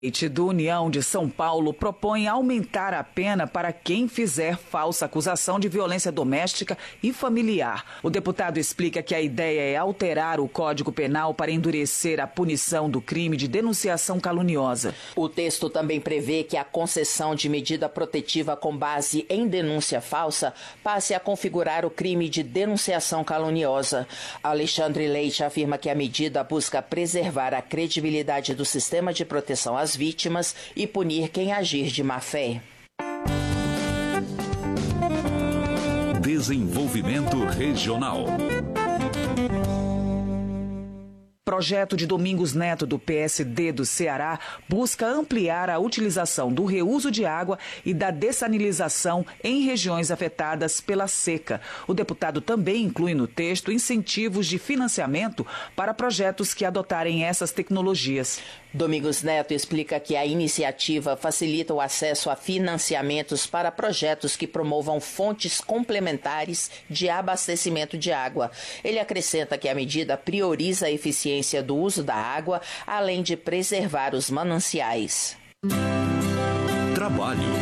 Do União de São Paulo propõe aumentar a pena para quem fizer falsa acusação de violência doméstica e familiar. O deputado explica que a ideia é alterar o Código Penal para endurecer a punição do crime de denunciação caluniosa. O texto também prevê que a concessão de medida protetiva com base em denúncia falsa passe a configurar o crime de denunciação caluniosa. Alexandre Leite afirma que a medida busca preservar a credibilidade do sistema de proteção às vítimas e punir quem agir de má fé. Desenvolvimento Regional. Projeto de Domingos Neto, do PSD do Ceará, busca ampliar a utilização do reuso de água e da dessalinização em regiões afetadas pela seca. O deputado também inclui no texto incentivos de financiamento para projetos que adotarem essas tecnologias. Domingos Neto explica que a iniciativa facilita o acesso a financiamentos para projetos que promovam fontes complementares de abastecimento de água. Ele acrescenta que a medida prioriza a eficiência do uso da água, além de preservar os mananciais. Trabalho.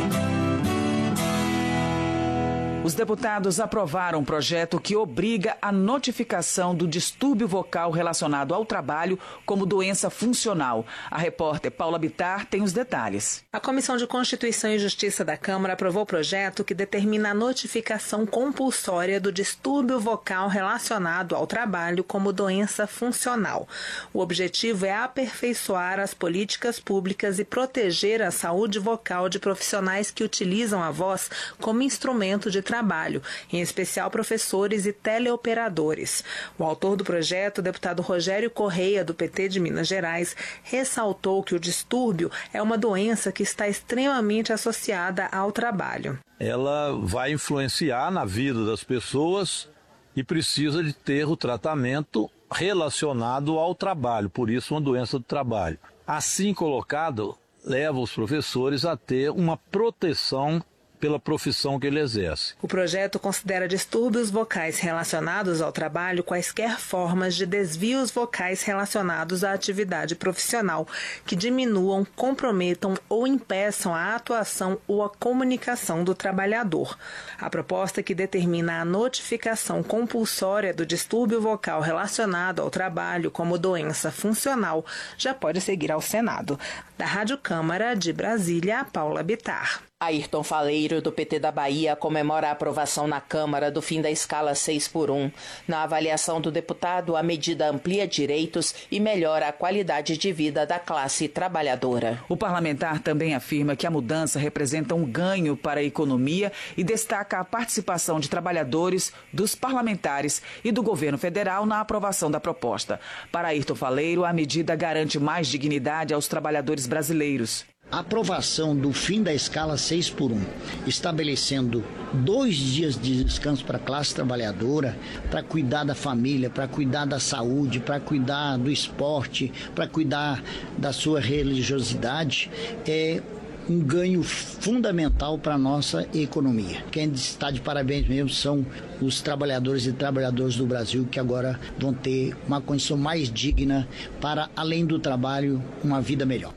Os deputados aprovaram um projeto que obriga a notificação do distúrbio vocal relacionado ao trabalho como doença funcional. A repórter Paula Bittar tem os detalhes. A Comissão de Constituição e Justiça da Câmara aprovou o projeto que determina a notificação compulsória do distúrbio vocal relacionado ao trabalho como doença funcional. O objetivo é aperfeiçoar as políticas públicas e proteger a saúde vocal de profissionais que utilizam a voz como instrumento de trabalho, em especial professores e teleoperadores. O autor do projeto, o deputado Rogério Correia, do PT de Minas Gerais, ressaltou que o distúrbio é uma doença que está extremamente associada ao trabalho. Ela vai influenciar na vida das pessoas e precisa de ter o tratamento relacionado ao trabalho, por isso uma doença do trabalho. Assim colocado, leva os professores a ter uma proteção pela profissão que ele exerce. O projeto considera distúrbios vocais relacionados ao trabalho quaisquer formas de desvios vocais relacionados à atividade profissional que diminuam, comprometam ou impeçam a atuação ou a comunicação do trabalhador. A proposta que determina a notificação compulsória do distúrbio vocal relacionado ao trabalho como doença funcional já pode seguir ao Senado. Da Rádio Câmara de Brasília, Paula Bittar. Ayrton Faleiro, do PT da Bahia, comemora a aprovação na Câmara do fim da escala 6x1. Na avaliação do deputado, a medida amplia direitos e melhora a qualidade de vida da classe trabalhadora. O parlamentar também afirma que a mudança representa um ganho para a economia e destaca a participação de trabalhadores, dos parlamentares e do governo federal na aprovação da proposta. Para Ayrton Faleiro, a medida garante mais dignidade aos trabalhadores brasileiros. A aprovação do fim da escala 6x1, estabelecendo 2 dias de descanso para a classe trabalhadora, para cuidar da família, para cuidar da saúde, para cuidar do esporte, para cuidar da sua religiosidade, é um ganho fundamental para a nossa economia. Quem está de parabéns mesmo são os trabalhadores e trabalhadoras do Brasil, que agora vão ter uma condição mais digna para, além do trabalho, uma vida melhor.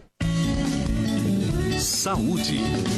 Saúde.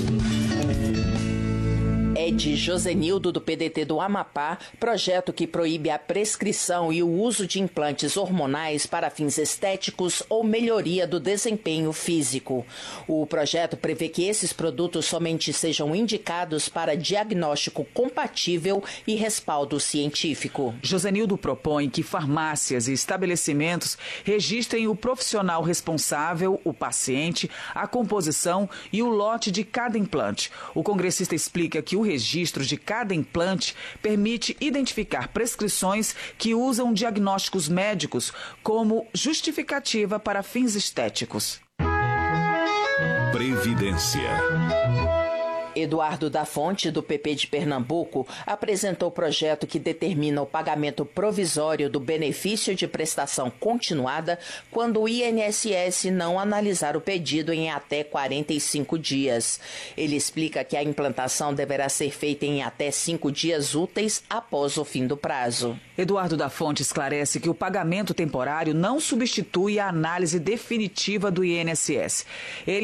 É de Josenildo, do PDT do Amapá, projeto que proíbe a prescrição e o uso de implantes hormonais para fins estéticos ou melhoria do desempenho físico. O projeto prevê que esses produtos somente sejam indicados para diagnóstico compatível e respaldo científico. Josenildo propõe que farmácias e estabelecimentos registrem o profissional responsável, o paciente, a composição e o lote de cada implante. O congressista explica que o registro de cada implante permite identificar prescrições que usam diagnósticos médicos como justificativa para fins estéticos. Previdência. Eduardo da Fonte, do PP de Pernambuco, apresentou o projeto que determina o pagamento provisório do benefício de prestação continuada quando o INSS não analisar o pedido em até 45 dias. Ele explica que a implantação deverá ser feita em até 5 dias úteis após o fim do prazo. Eduardo da Fonte esclarece que o pagamento temporário não substitui a análise definitiva do INSS. Ele